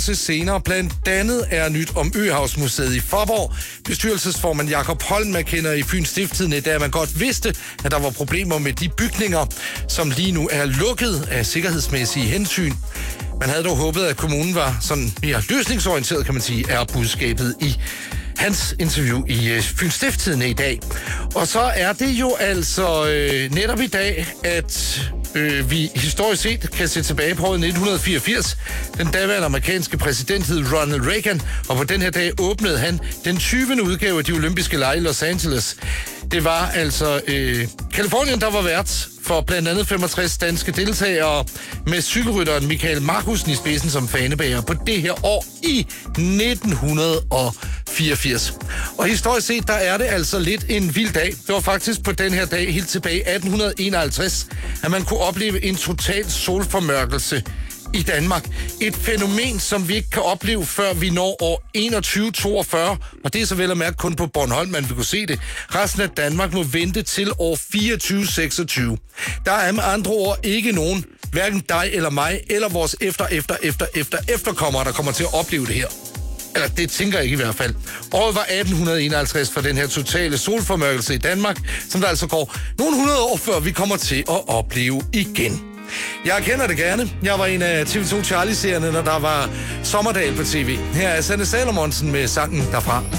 også senere. Blandt andet er nyt om Øhavsmuseet i Faaborg. Bestyrelsesformand Jakob Holm erkender i Fyns Stiftstidende, da man godt vidste, at der var problemer med de bygninger, som lige nu er lukket af sikkerhedsmæssige hensyn. Man havde dog håbet, at kommunen var sådan mere løsningsorienteret, kan man sige, er budskabet i hans interview i Fyns Stiftstidende i dag. Og så er det jo altså netop i dag, at vi historisk set kan se tilbage på året 1984. Den daværende amerikanske præsident hed Ronald Reagan, og på den her dag åbnede han den 20. udgave af de olympiske lege i Los Angeles. Det var altså Californien, der var vært for blandt andet 65 danske deltagere med cykelrytteren Michael Markusen i spidsen som fanebager på det her år i 1984. Og historisk set, der er det altså lidt en vild dag. Det var faktisk på den her dag, helt tilbage i 1851, at man kunne opleve en total solformørkelse i Danmark. Et fænomen, som vi ikke kan opleve, før vi når år 2142, og det er så vel at mærke kun på Bornholm, man vil kunne se det. Resten af Danmark må vente til år 2426. Der er med andre ord ikke nogen, hverken dig eller mig, eller vores efterkommere, der kommer til at opleve det her. Eller det tænker jeg ikke i hvert fald. Året var 1851 for den her totale solformørkelse i Danmark, som der altså går nogle 100 år før vi kommer til at opleve igen. Jeg kender det gerne. Jeg var en af TV2 Charlie-serierne, når der var Sommerdal på tv. Her er Sanne Salomonsen med sangen derfra.